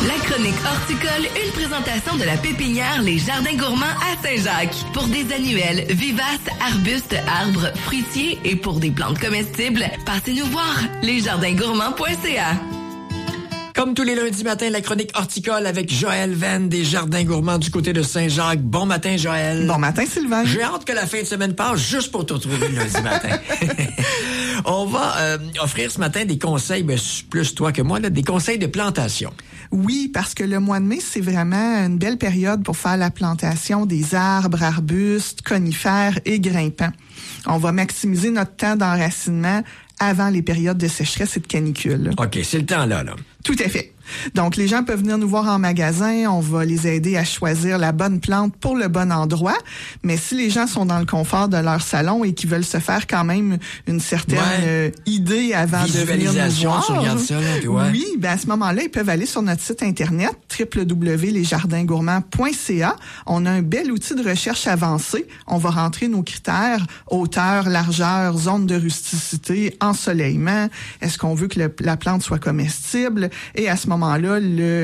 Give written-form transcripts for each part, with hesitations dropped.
La chronique horticole, une présentation de la pépinière Les Jardins Gourmands à Saint-Jacques. Pour des annuelles, vivaces, arbustes, arbres, fruitiers et pour des plantes comestibles, passez-nous voir, lesjardingourmands.ca. Comme tous les lundis matins, la chronique horticole avec Joël Venn des Jardins Gourmands du côté de Saint-Jacques. Bon matin, Joël. Bon matin, Sylvain. J'ai hâte que la fin de semaine passe juste pour te retrouver le lundi matin. On va offrir ce matin des conseils, plus toi que moi, là, des conseils de plantation. Oui, parce que le mois de mai, c'est vraiment une belle période pour faire la plantation des arbres, arbustes, conifères et grimpants. On va maximiser notre temps d'enracinement avant les périodes de sécheresse et de canicule. OK, c'est le temps là. Tout à fait. Donc, les gens peuvent venir nous voir en magasin. On va les aider à choisir la bonne plante pour le bon endroit. Mais si les gens sont dans le confort de leur salon et qui veulent se faire quand même une certaine idée avant de venir nous voir, tu regardes ça, là, oui, à ce moment-là, ils peuvent aller sur notre site internet www.lesjardingourmands.ca. On a un bel outil de recherche avancé. On va rentrer nos critères: hauteur, largeur, zone de rusticité, ensoleillement. Est-ce qu'on veut que la plante soit comestible? Et à ce moment-là,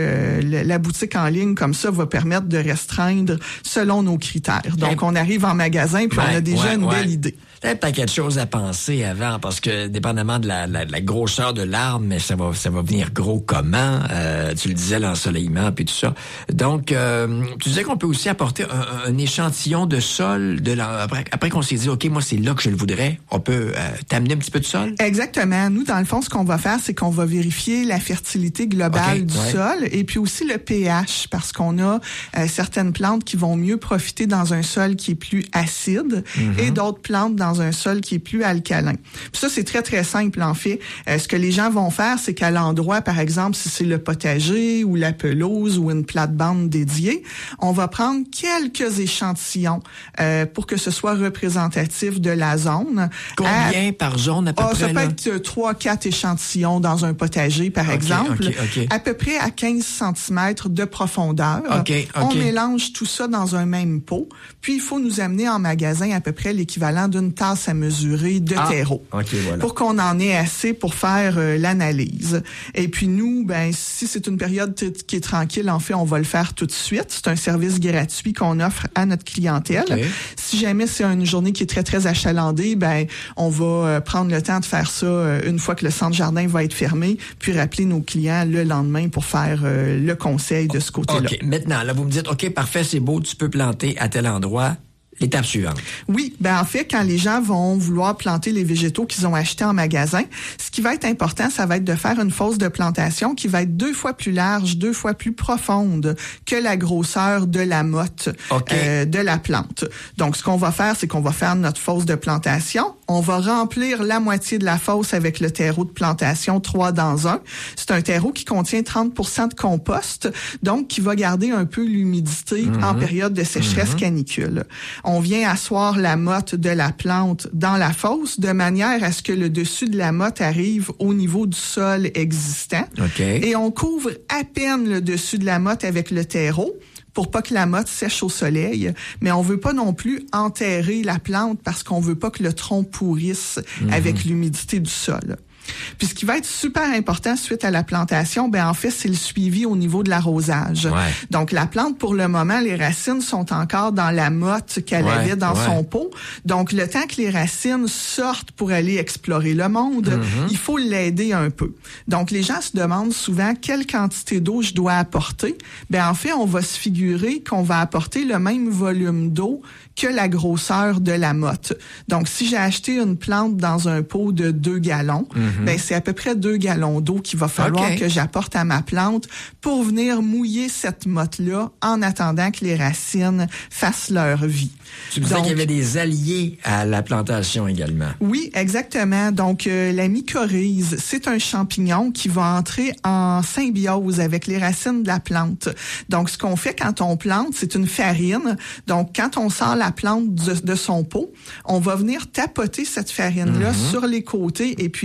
la boutique en ligne comme ça va permettre de restreindre selon nos critères. Donc, on arrive en magasin puis on a déjà une belle idée. Il y a peut-être quelque chose à penser avant, parce que dépendamment de la grosseur de l'arbre, mais ça va venir gros comment, tu le disais, l'ensoleillement puis tout ça. Donc, tu disais qu'on peut aussi apporter un échantillon de sol après qu'on s'est dit, OK, moi, c'est là que je le voudrais. On peut t'amener un petit peu de sol? Exactement. Nous, dans le fond, ce qu'on va faire, c'est qu'on va vérifier la fertilité globale du sol et puis aussi le pH, parce qu'on a certaines plantes qui vont mieux profiter dans un sol qui est plus acide et d'autres plantes dans un sol qui est plus alcalin. Puis ça, c'est très, très simple, en fait. Ce que les gens vont faire, c'est qu'à l'endroit, par exemple, si c'est le potager ou la pelouse ou une plate-bande dédiée, on va prendre quelques échantillons pour que ce soit représentatif de la zone. Combien par zone à peu près? Ça peut être 3-4 échantillons dans un potager, par exemple. À peu près à 15 cm de profondeur. On mélange tout ça dans un même pot. Puis, il faut nous amener en magasin à peu près l'équivalent d'une tasse à mesurer de terreau. Pour qu'on en ait assez pour faire l'analyse. Et puis nous, si c'est une période qui est tranquille, en fait, on va le faire tout de suite. C'est un service gratuit qu'on offre à notre clientèle. Si jamais c'est une journée qui est très, très achalandée, on va prendre le temps de faire ça une fois que le centre jardin va être fermé, puis rappeler nos clients le lendemain pour faire le conseil de ce côté-là. OK. Maintenant, là, vous me dites, OK, parfait, c'est beau, tu peux planter à tel endroit. L'étape suivante. Oui, en fait, quand les gens vont vouloir planter les végétaux qu'ils ont achetés en magasin, ce qui va être important, ça va être de faire une fosse de plantation qui va être 2 fois plus large, 2 fois plus profonde que la grosseur de la motte de la plante. Donc, ce qu'on va faire, c'est qu'on va faire notre fosse de plantation. On va remplir la moitié de la fosse avec le terreau de plantation 3 dans 1. C'est un terreau qui contient 30% de compost, donc qui va garder un peu l'humidité en période de sécheresse canicule. On vient asseoir la motte de la plante dans la fosse de manière à ce que le dessus de la motte arrive au niveau du sol existant. Et on couvre à peine le dessus de la motte avec le terreau pour pas que la motte sèche au soleil, mais on veut pas non plus enterrer la plante parce qu'on veut pas que le tronc pourrisse avec l'humidité du sol. Puis ce qui va être super important suite à la plantation, en fait, c'est le suivi au niveau de l'arrosage. Donc la plante, pour le moment, les racines sont encore dans la motte qu'elle avait dans son pot. Donc le temps que les racines sortent pour aller explorer le monde, il faut l'aider un peu. Donc les gens se demandent souvent quelle quantité d'eau je dois apporter. En fait, on va se figurer qu'on va apporter le même volume d'eau que la grosseur de la motte. Donc, si j'ai acheté une plante dans un pot de 2 gallons, c'est à peu près 2 gallons d'eau qu'il va falloir que j'apporte à ma plante pour venir mouiller cette motte-là en attendant que les racines fassent leur vie. Tu me disais qu'il y avait des alliés à la plantation également. Oui, exactement. Donc, la mycorhize, c'est un champignon qui va entrer en symbiose avec les racines de la plante. Donc, ce qu'on fait quand on plante, c'est une farine. Donc, quand on sort la plante de son pot, on va venir tapoter cette farine-là sur les côtés et puis en dessous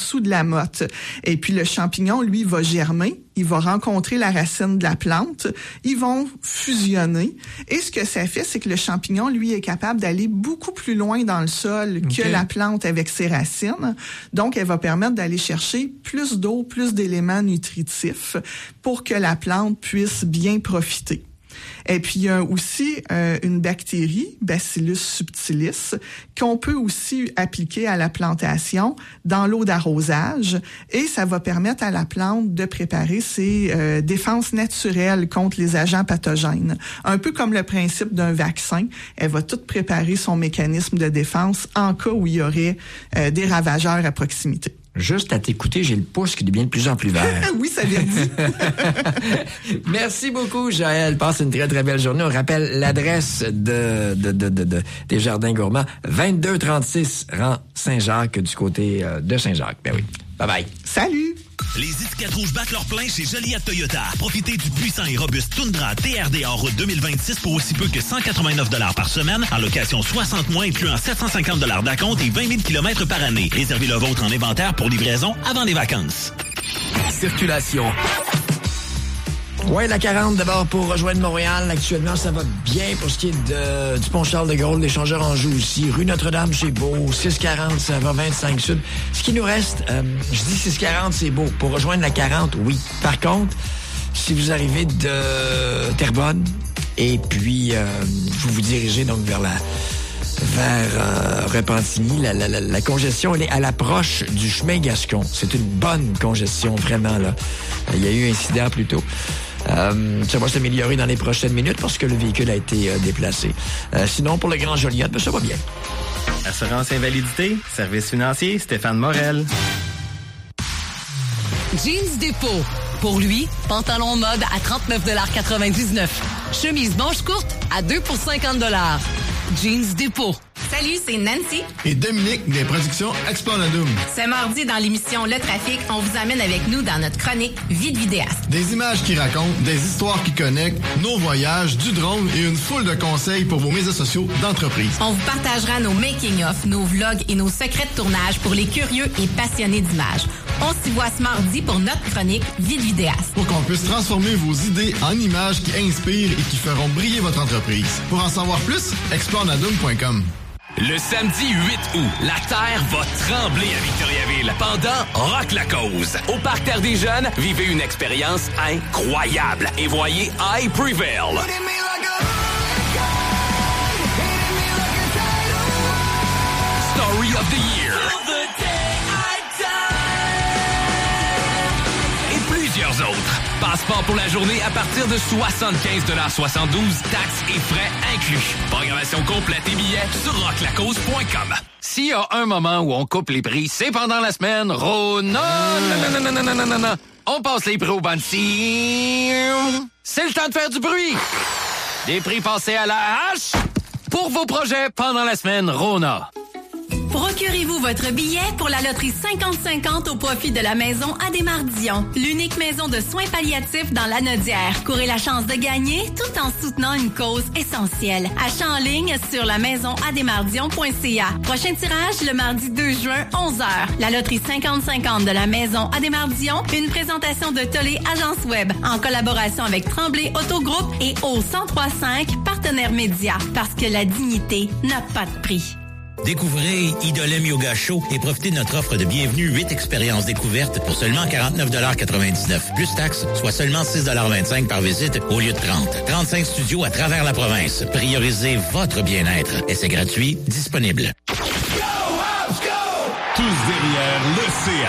dessous de la motte. Et puis le champignon, lui, va germer. Il va rencontrer la racine de la plante. Ils vont fusionner. Et ce que ça fait, c'est que le champignon, lui, est capable d'aller beaucoup plus loin dans le sol que la plante avec ses racines. Donc, elle va permettre d'aller chercher plus d'eau, plus d'éléments nutritifs pour que la plante puisse bien profiter. Et puis, il y a aussi une bactérie, Bacillus subtilis, qu'on peut aussi appliquer à la plantation dans l'eau d'arrosage. Et ça va permettre à la plante de préparer ses défenses naturelles contre les agents pathogènes. Un peu comme le principe d'un vaccin. Elle va tout préparer son mécanisme de défense en cas où il y aurait des ravageurs à proximité. Juste à t'écouter, j'ai le pouce qui devient de plus en plus vert. Oui, ça vient dit. Merci beaucoup, Joël. Passe une très, très belle journée. On rappelle l'adresse des Jardins Gourmands. 2236 rang Saint-Jacques du côté de Saint-Jacques. Ben oui. Bye-bye. Salut! Les étiquettes rouges battent leur plein chez Joliette Toyota. Profitez du puissant et robuste Tundra TRD en route 2026 pour aussi peu que 189 $ par semaine, en location 60 mois incluant 750 $ d'acompte et 20 000 km par année. Réservez le vôtre en inventaire pour livraison avant les vacances. Circulation. Ouais, la 40 d'abord pour rejoindre Montréal. Actuellement, ça va bien pour ce qui est du pont Charles-de-Gaulle, l'échangeur Anjou aussi. Rue Notre-Dame, c'est beau. 640, ça va 25 Sud. Ce qui nous reste, je dis 640, c'est beau. Pour rejoindre la 40, oui. Par contre, si vous arrivez de Terrebonne et puis vous vous dirigez donc vers Repentigny, la congestion, elle est à l'approche du chemin Gascon. C'est une bonne congestion, vraiment, là. Il y a eu un incident plus tôt. Ça va s'améliorer dans les prochaines minutes parce que le véhicule a été déplacé. Sinon, pour le Grand Joliette, ça va bien. Assurance invalidité, service financier, Stéphane Morel. Jeans Dépôt. Pour lui, pantalon mode à 39,99 $. Chemise manche courte à 2 pour 50 $. Jeans Dépôt. Salut, c'est Nancy et Dominique des productions Explanadum. Ce mardi, dans l'émission Le Trafic, on vous amène avec nous dans notre chronique Vie de vidéaste. Des images qui racontent, des histoires qui connectent, nos voyages, du drone et une foule de conseils pour vos médias sociaux d'entreprise. On vous partagera nos making-of, nos vlogs et nos secrets de tournage pour les curieux et passionnés d'images. On s'y voit ce mardi pour notre chronique Vie de vidéaste. Pour qu'on puisse transformer vos idées en images qui inspirent et qui feront briller votre entreprise. Pour en savoir plus, explanadum.com. Le samedi 8 août, la Terre va trembler à Victoriaville pendant Rock la Cause. Au Parc Terre des Jeunes, vivez une expérience incroyable et voyez I Prevail. Story of the Year. Et plusieurs autres. Passeport pour la journée à partir de 75,72 $, taxes et frais inclus. Programmation complète et billets sur rocklacause.com. S'il y a un moment où on coupe les prix, c'est pendant la semaine Rona. Non. On passe les prix au Bansi. C'est le temps de faire du bruit. Des prix passés à la hache pour vos projets pendant la semaine Rona. Procurez-vous votre billet pour la loterie 50-50 au profit de la maison Adémar-Dion, l'unique maison de soins palliatifs dans l'Anaudière. Courez la chance de gagner tout en soutenant une cause essentielle. Achat en ligne sur la maisonadémardion.ca. Prochain tirage le mardi 2 juin, 11h. La loterie 50-50 de la maison Adémar-Dion, une présentation de Tollé Agence Web en collaboration avec Tremblay Autogroupe et au 103.5 Partenaires Médias. Parce que la dignité n'a pas de prix. Découvrez Idolem Yoga Show et profitez de notre offre de bienvenue 8 expériences découvertes pour seulement 49,99 $. Plus taxes, soit seulement 6,25 $ par visite au lieu de 30. 35 studios à travers la province. Priorisez votre bien-être. Et c'est gratuit, disponible. Tous derrière le CA.